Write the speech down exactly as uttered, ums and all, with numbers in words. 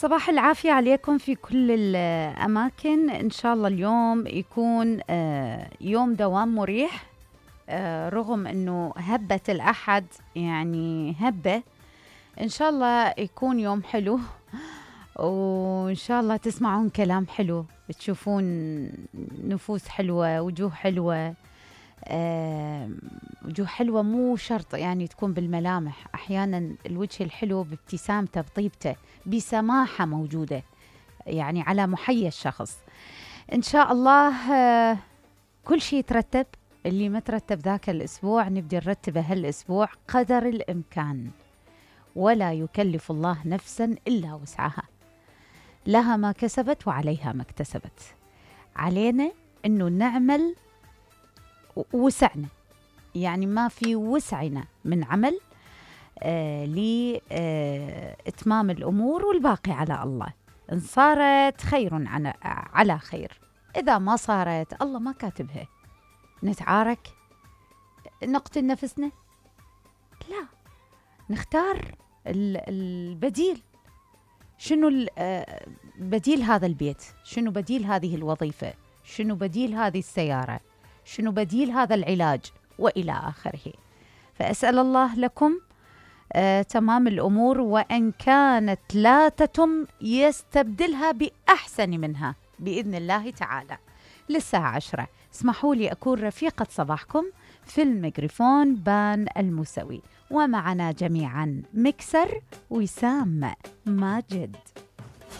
صباح العافية عليكم في كل الأماكن. إن شاء الله اليوم يكون يوم دوام مريح، رغم أنه هبة الأحد يعني هبة. إن شاء الله يكون يوم حلو، وإن شاء الله تسمعون كلام حلو، تشوفون نفوس حلوة، وجوه حلوة. أه وجوه حلوة مو شرط يعني تكون بالملامح، أحيانا الوجه الحلو بابتسامته، بطيبته، بسماحة موجودة يعني على محيا الشخص. إن شاء الله أه كل شيء يترتب، اللي ما ترتب ذاك الأسبوع نبدي نرتبه هالأسبوع قدر الإمكان، ولا يكلف الله نفسا إلا وسعها، لها ما كسبت وعليها ما اكتسبت. علينا إنه نعمل وسعنا، يعني ما في وسعنا من عمل آه لإتمام آه الأمور، والباقي على الله. إن صارت خير على, على خير، إذا ما صارت الله ما كاتبها. نتعارك، نقتل نفسنا؟ لا، نختار البديل. شنو بديل هذا البيت؟ شنو بديل هذه الوظيفة؟ شنو بديل هذه السيارة؟ شنو بديل هذا العلاج؟ وإلى آخره. فأسأل الله لكم آه تمام الأمور، وإن كانت لا تتم يستبدلها بأحسن منها بإذن الله تعالى. للساعة عشرة اسمحوا لي أكون رفيقة صباحكم في الميكروفون بان الموسوي، ومعنا جميعا مكسر وسام ماجد.